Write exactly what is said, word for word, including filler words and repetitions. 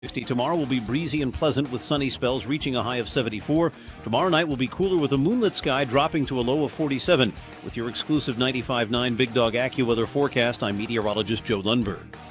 sixty. Tomorrow will be breezy and pleasant with sunny spells reaching a high of seventy-four. Tomorrow night will be cooler with a moonlit sky dropping to a low of forty-seven. With your exclusive ninety-five point nine Big Dog AccuWeather forecast, I'm meteorologist Joe Lundberg.